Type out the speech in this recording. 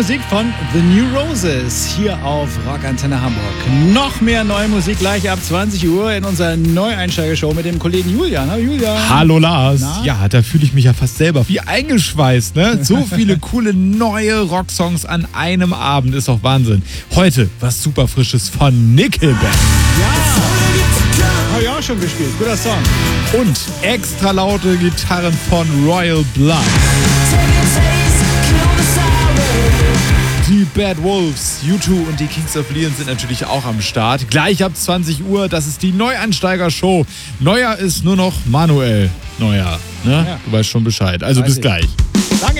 Musik von The New Roses hier auf Rock Antenne Hamburg. Noch mehr neue Musik gleich ab 20 Uhr in unserer Neueinsteigershow mit dem Kollegen Julian. Hallo Julian. Hallo Lars. Na? Ja, da fühle ich mich ja fast selber wie eingeschweißt, ne? So viele coole neue Rocksongs an einem Abend, ist doch Wahnsinn. Heute was super Frisches von Nickelback. Ja, habe ich auch schon gespielt. Guter Song. Und extra laute Gitarren von Royal Blood. Die Bad Wolves, U2 und die Kings of Leon sind natürlich auch am Start. Gleich ab 20 Uhr, das ist die Neueinsteiger-Show. Neuer ist nur noch Manuel Neuer, ne? Ja. Du weißt schon Bescheid. Also Weiß bis ich. gleich.